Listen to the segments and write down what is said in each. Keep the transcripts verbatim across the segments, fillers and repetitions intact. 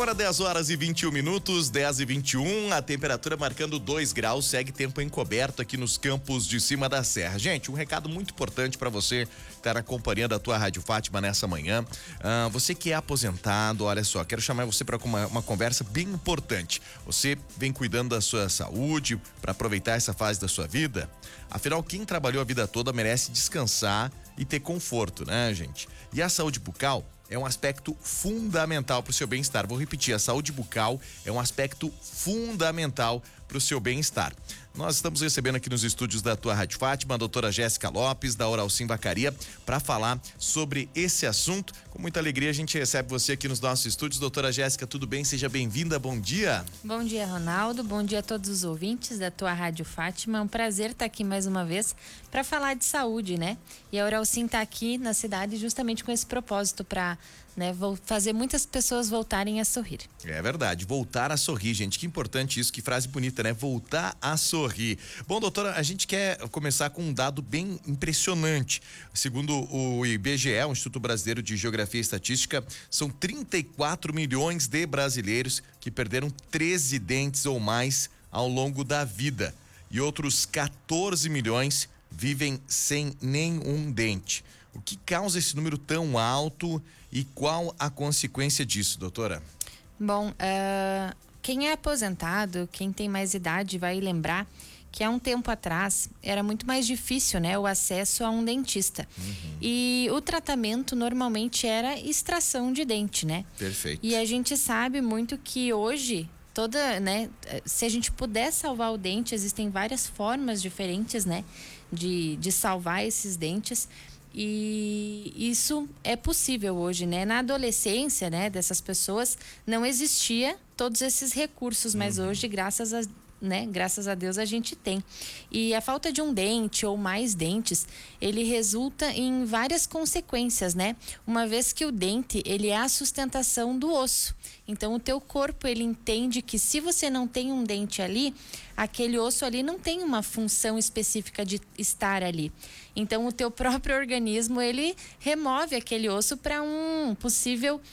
Agora dez horas e vinte e um minutos, dez e vinte e um, a temperatura marcando dois graus, segue tempo encoberto aqui nos campos de cima da serra. Gente, um recado muito importante para você que está na companhia da tua Rádio Fátima nessa manhã. Ah, você que é aposentado, olha só, quero chamar você para uma, uma conversa bem importante. Você vem cuidando da sua saúde para aproveitar essa fase da sua vida? Afinal, quem trabalhou a vida toda merece descansar e ter conforto, né, gente? E a saúde bucal é um aspecto fundamental para o seu bem-estar. Vou repetir, a saúde bucal é um aspecto fundamental para o seu bem-estar. Nós estamos recebendo aqui nos estúdios da tua Rádio Fátima a doutora Jéssica Lopes, da Oralcim Vacaria, para falar sobre esse assunto. Com muita alegria a gente recebe você aqui nos nossos estúdios. Doutora Jéssica, tudo bem? Seja bem-vinda, bom dia. Bom dia, Ronaldo, bom dia a todos os ouvintes da tua Rádio Fátima. É um prazer estar aqui mais uma vez para falar de saúde, né? E a Oralcim está aqui na cidade justamente com esse propósito para, né, vou fazer muitas pessoas voltarem a sorrir. É verdade, voltar a sorrir, gente, que importante isso, que frase bonita, né? Voltar a sorrir. Bom, doutora, a gente quer começar com um dado bem impressionante. Segundo o I B G E, o Instituto Brasileiro de Geografia e Estatística, são trinta e quatro milhões de brasileiros que perderam treze dentes ou mais ao longo da vida. E outros quatorze milhões vivem sem nenhum dente. O que causa esse número tão alto e qual a consequência disso, doutora? Bom, uh, quem é aposentado, quem tem mais idade vai lembrar que há um tempo atrás era muito mais difícil, né, o acesso a um dentista. Uhum. E o tratamento normalmente era extração de dente, né? Perfeito. E a gente sabe muito que hoje toda, né, se a gente puder salvar o dente, existem várias formas diferentes, né, de, de salvar esses dentes. E isso é possível hoje, né? Na adolescência, né, dessas pessoas não existia todos esses recursos, mas uhum. hoje, graças a né? Graças a Deus a gente tem. E a falta de um dente ou mais dentes, ele resulta em várias consequências, né? Uma vez que o dente, ele é a sustentação do osso. Então o teu corpo, ele entende que se você não tem um dente ali, aquele osso ali não tem uma função específica de estar ali. Então o teu próprio organismo, ele remove aquele osso para um possível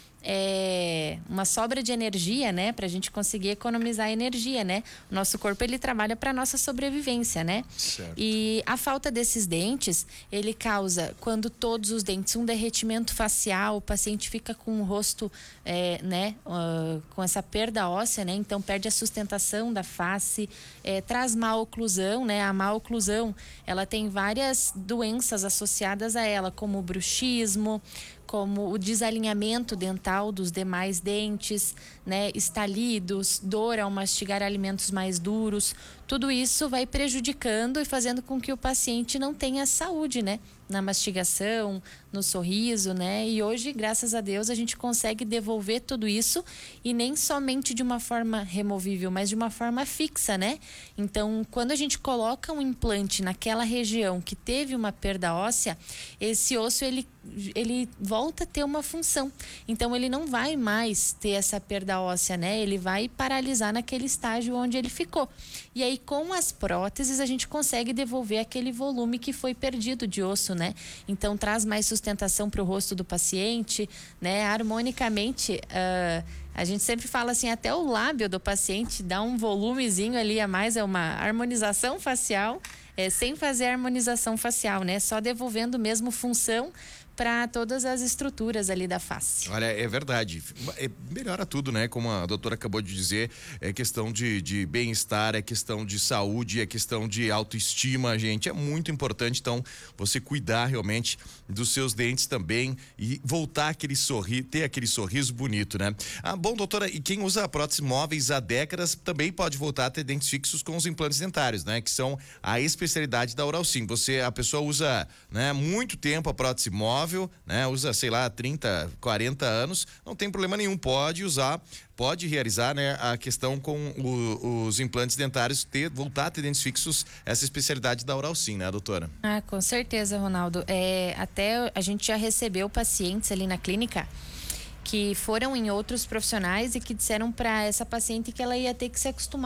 É, uma sobra de energia, né, pra gente conseguir economizar energia, né? O nosso corpo, ele trabalha para nossa sobrevivência, né? Certo. E a falta desses dentes, ele causa, quando todos os dentes, um derretimento facial, o paciente fica com o rosto, é, né, uh, com essa perda óssea, né? Então perde a sustentação da face, é, traz má oclusão, né? A má oclusão, ela tem várias doenças associadas a ela, como o bruxismo, como o desalinhamento dental dos demais dentes, né, estalidos, dor ao mastigar alimentos mais duros. Tudo isso vai prejudicando e fazendo com que o paciente não tenha saúde, né, na mastigação, no sorriso, né? E hoje, graças a Deus, a gente consegue devolver tudo isso e nem somente de uma forma removível, mas de uma forma fixa, né? Então, quando a gente coloca um implante naquela região que teve uma perda óssea, esse osso, ele, ele volta a ter uma função. Então, ele não vai mais ter essa perda óssea, né? Ele vai paralisar naquele estágio onde ele ficou. E aí, com as próteses, a gente consegue devolver aquele volume que foi perdido de osso, né? Então, traz mais sustentação para o rosto do paciente, né? Harmonicamente, uh, a gente sempre fala assim, até o lábio do paciente dá um volumezinho ali a mais, é uma harmonização facial, é, sem fazer harmonização facial, né? Só devolvendo mesmo função para todas as estruturas ali da face. Olha, é verdade, é, melhora tudo, né? Como a doutora acabou de dizer, é questão de, de bem-estar, é questão de saúde, é questão de autoestima, gente, é muito importante, então, você cuidar realmente dos seus dentes também e voltar aquele sorriso, ter aquele sorriso bonito, né? Ah, bom, doutora, e quem usa próteses móveis há décadas também pode voltar a ter dentes fixos com os implantes dentários, né? Que são a especialidade da Oralcim. Você, a pessoa usa, né, muito tempo a prótese móvel, né? Usa, sei lá, trinta, quarenta anos, não tem problema nenhum, pode usar, pode realizar, né, a questão com o, os implantes dentários, ter, voltar a ter dentes fixos, essa especialidade da Oralcim, né, doutora? Ah, com certeza, Ronaldo. É, até a gente já recebeu pacientes ali na clínica que foram em outros profissionais e que disseram para essa paciente que ela ia ter que se acostumar